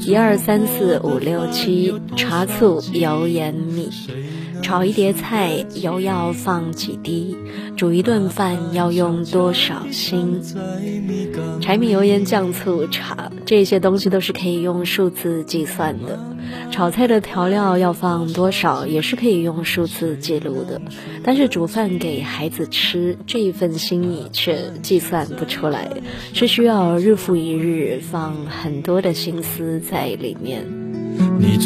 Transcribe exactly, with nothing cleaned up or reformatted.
一二三四五六七，茶醋油盐米。炒一碟菜，油要放几滴？煮一顿饭要用多少心？柴米油盐酱醋茶，这些东西都是可以用数字计算的。炒菜的调料要放多少，也是可以用数字记录的。但是煮饭给孩子吃，这一份心意却计算不出来，是需要日复一日放很多的心思在里面。